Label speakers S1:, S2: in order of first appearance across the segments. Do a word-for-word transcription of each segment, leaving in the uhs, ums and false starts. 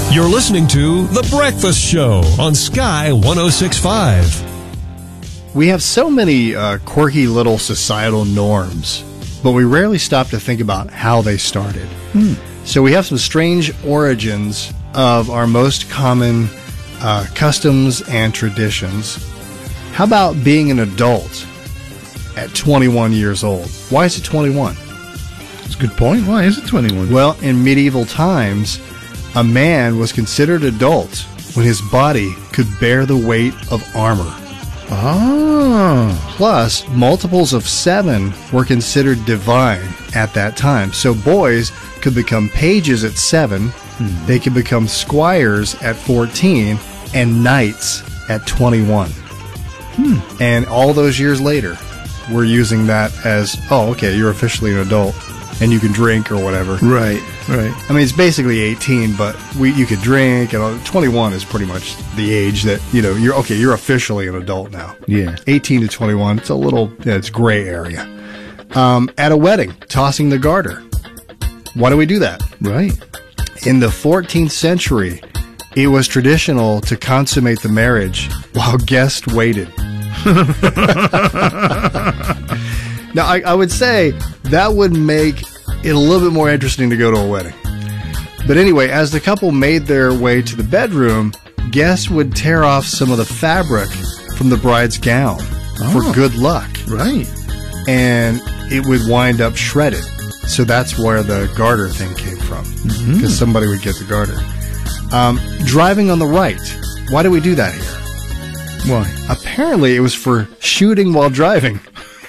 S1: You're listening to The Breakfast Show on Sky one oh six point five.
S2: We have so many uh, quirky little societal norms, but we rarely stop to think about how they started.
S3: Hmm.
S2: So we have some strange origins of our most common uh, customs and traditions. How about being an adult at twenty-one years old? Why is it twenty-one?
S3: That's a good point. Why is it twenty-one?
S2: Well, in medieval times, a man was considered adult when his body could bear the weight of armor.
S3: Ah.
S2: Plus, multiples of seven were considered divine at that time. So boys could become pages at seven, hmm. they could become squires at fourteen, and knights at twenty-one.
S3: Hmm.
S2: And all those years later, we're using that as, oh, okay, you're officially an adult, and you can drink or whatever.
S3: Right, right.
S2: I mean, it's basically eighteen, but we you could drink, and twenty-one is pretty much the age that, you know, you're, okay, you're officially an adult now.
S3: Yeah.
S2: eighteen to twenty-one, it's a little, yeah, it's gray area. Um, at a wedding, tossing the garter. Why do we do that?
S3: Right.
S2: In the fourteenth century, it was traditional to consummate the marriage while guests waited. Now, I, I would say that would make it a little bit more interesting to go to a wedding. But anyway, as the couple made their way to the bedroom, guests would tear off some of the fabric from the bride's gown oh, for good luck.
S3: Right.
S2: And it would wind up shredded. So that's where the garter thing came from, because mm-hmm. somebody would get the garter. Um, driving on the right. Why do we do that here?
S3: Why?
S2: Apparently it was for shooting while driving.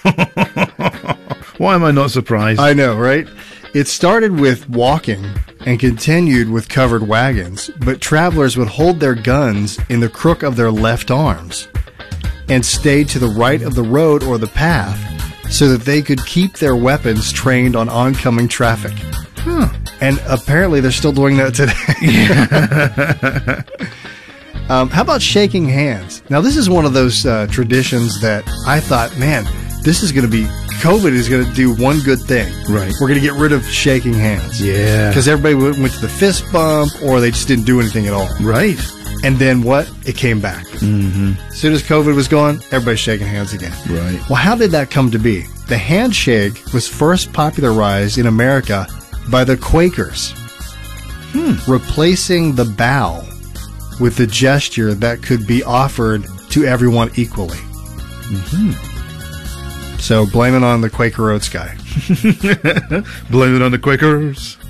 S3: Why am I not surprised?
S2: I know, right? It started with walking and continued with covered wagons, but travelers would hold their guns in the crook of their left arms and stay to the right of the road or the path so that they could keep their weapons trained on oncoming traffic.
S3: Huh.
S2: And apparently they're still doing that today. um, how about shaking hands? Now, this is one of those uh, traditions that I thought, man, this is going to be, COVID is going to do one good thing.
S3: Right.
S2: We're going to get rid of shaking hands.
S3: Yeah.
S2: Because everybody went to the fist bump or they just didn't do anything at all.
S3: Right.
S2: And then what? It came back.
S3: Mm-hmm.
S2: As soon as COVID was gone, everybody's shaking hands again.
S3: Right.
S2: Well, how did that come to be? The handshake was first popularized in America by the Quakers,
S3: hmm.
S2: replacing the bow with the gesture that could be offered to everyone equally.
S3: Mm-hmm.
S2: So blame it on the Quaker Oats guy.
S3: Blame it on the Quakers.